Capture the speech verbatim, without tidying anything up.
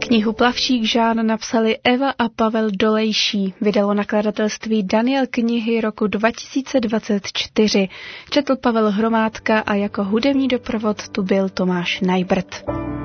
Knihu Plavšík Žán napsali Eva a Pavel Dolejší. Vydalo nakladatelství Daniel knihy roku dva tisíce dvacet čtyři. Četl Pavel Hromádka a jako hudební doprovod tu byl Tomáš Najbrt.